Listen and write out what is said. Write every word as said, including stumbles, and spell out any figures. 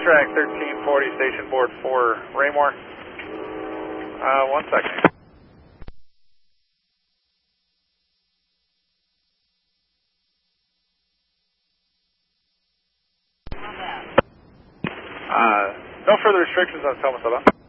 Amtrak thirteen forty, station board four, Raymore. Uh, one second. Uh, no further restrictions on Tomasoba.